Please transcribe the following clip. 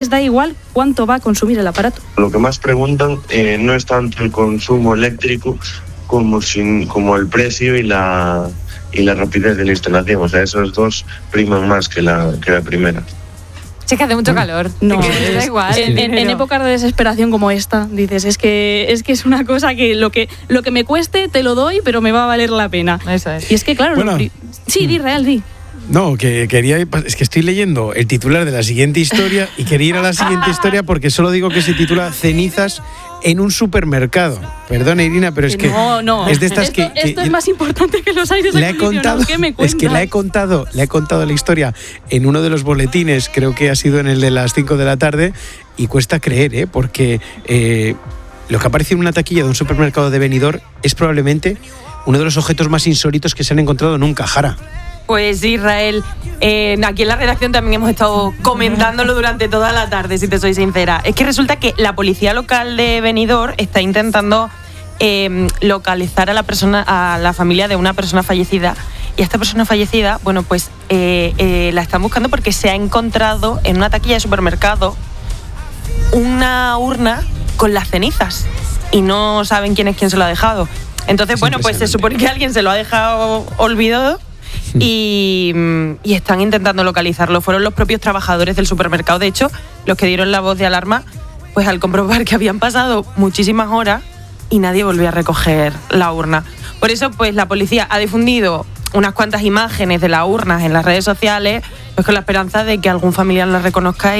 les da igual cuánto va a consumir el aparato. Lo que más preguntan no es tanto el consumo eléctrico como el precio y la rapidez de la instalación. O sea, esos dos priman más que la primera. Sí, que hace mucho calor. No, da igual. En épocas de desesperación como esta, dices, es que es una cosa que lo que me cueste te lo doy, pero me va a valer la pena. Eso es. Y es que, claro, sí, di, Real, di. No, es que estoy leyendo el titular de la siguiente historia y quería ir a la siguiente historia porque solo digo que se titula Cenizas en un supermercado. Perdona, Irina, pero es que no. Es de estas esto es más importante que los aires acondicionados. ¿Qué me cuentas? Es que le he contado la historia en uno de los boletines, creo que ha sido en el de las 5 de la tarde, y cuesta creer, porque lo que aparece en una taquilla de un supermercado de Benidorm es probablemente uno de los objetos más insólitos que se han encontrado nunca, Jara. Pues Israel, aquí en la redacción también hemos estado comentándolo durante toda la tarde, si te soy sincera. Es que resulta que la policía local de Benidorm está intentando localizar a la familia de una persona fallecida. Y a esta persona fallecida, bueno, pues la están buscando porque se ha encontrado en una taquilla de supermercado una urna con las cenizas y no saben quién se lo ha dejado. Entonces, bueno, pues se supone que alguien se lo ha dejado olvidado. Y están intentando localizarlo. Fueron los propios trabajadores del supermercado, de hecho, los que dieron la voz de alarma, pues al comprobar que habían pasado muchísimas horas y nadie volvió a recoger la urna. Por eso, pues la policía ha difundido unas cuantas imágenes de las urnas en las redes sociales, pues con la esperanza de que algún familiar las reconozca